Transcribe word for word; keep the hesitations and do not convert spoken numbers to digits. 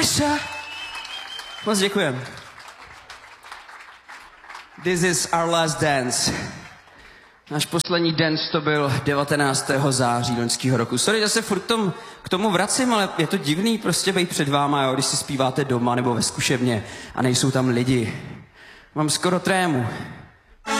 pressure. Moc děkujem. This is our last dance. Náš poslední dance to byl devatenáctého září loňského roku. Sorry, že se furt tom, k tomu vracím, ale je to divný prostě být před váma, jo, když si zpíváte doma nebo ve zkušebně a nejsou tam lidi. Mám skoro trému.